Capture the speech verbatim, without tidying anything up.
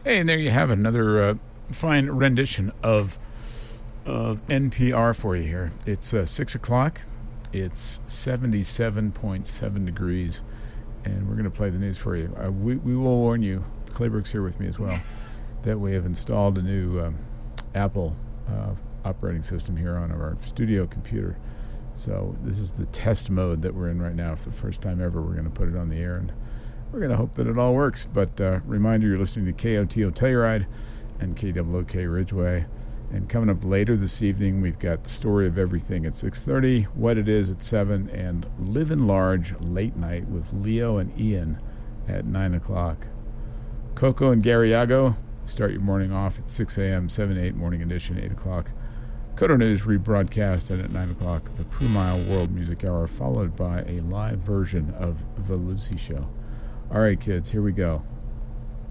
Hey, and there you have another uh, fine rendition of of N P R for you here. It's uh, six o'clock. It's seventy-seven point seven degrees, and we're going to play the news for you. Uh, we, we will warn you, Claybrooks here with me as well, that we have installed a new um, Apple uh, operating system here on our studio computer. So this is the test mode that we're in right now. For the first time ever, we're going to put it on the air, and we're going to hope that it all works. But uh, reminder, you're listening to K O T O Telluride and K W O K Ridgeway. And coming up later this evening, we've got Story of Everything at six thirty, What It Is at seven, and Livin' Large Late Night with Leo and Ian at nine o'clock. Coco and Garriago start your morning off at six a.m., seven to eight Morning Edition, eight o'clock. Coto News rebroadcast and at nine o'clock, the Prue Mile World Music Hour, followed by a live version of The Lucy Show. All right, kids, here we go.